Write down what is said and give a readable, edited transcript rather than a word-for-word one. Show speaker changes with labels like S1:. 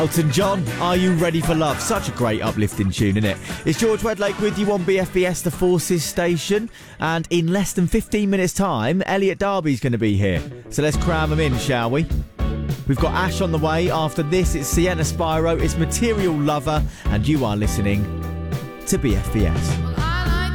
S1: Elton John, Are You Ready for Love? Such a great uplifting tune, isn't it? It's George Wedlake with you on BFBS, the Forces station. And in less than 15 minutes' time, Elliot Darby's going to be here. So let's cram him in, shall we? We've got Ash on the way. After this, it's Sienna Spyro, it's Material Lover, and you are listening to BFBS.